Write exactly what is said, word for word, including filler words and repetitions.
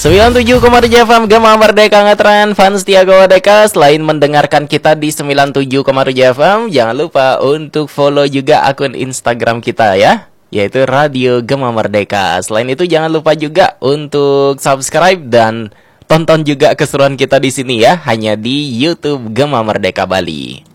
sembilan puluh tujuh koma tujuh F M Gema Merdeka Ngetren, fans Tiago Wadeka. Selain mendengarkan kita di sembilan puluh tujuh koma tujuh F M, jangan lupa untuk follow juga akun Instagram kita ya, yaitu Radio Gema Merdeka. Selain itu jangan lupa juga untuk subscribe dan tonton juga keseruan kita di sini ya, hanya di YouTube Gema Merdeka Bali.